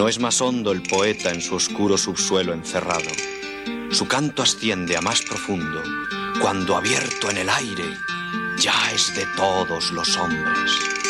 No es más hondo el poeta en su oscuro subsuelo encerrado. Su canto asciende a más profundo, cuando abierto en el aire, ya es de todos los hombres.